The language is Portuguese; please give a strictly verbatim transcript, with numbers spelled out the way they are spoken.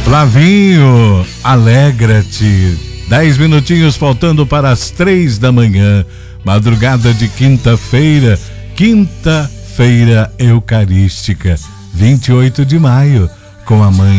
Flavinho, alegra-te. Dez minutinhos faltando para as três da manhã. Madrugada de quinta-feira. Quinta-feira Eucarística. vinte e oito de maio. Com a mãe